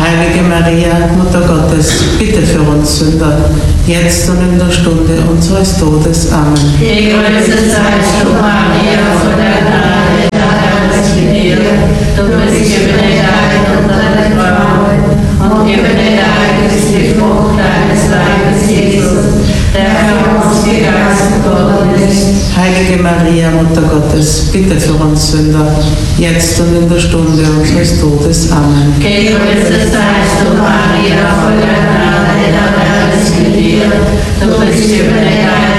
Heilige Maria, Mutter Gottes, bitte für uns Sünder, jetzt und in der Stunde unseres Todes. Amen. Gegrüßet seist du, Maria, von der Gnade, der Herr ist mit dir. Du bist gebenedeit unter den Frauen, und gebenedeit ist die Frucht deines Leibes, Jesus, der für uns gegeißelt worden ist. Heilige Maria, Mutter Gottes, bitte für uns Sünder, jetzt und in der Stunde unseres Todes. Amen. Gegrüßet seist du, Maria, von der Gnade, der Herr ist mit dir. Du bist gebenedeit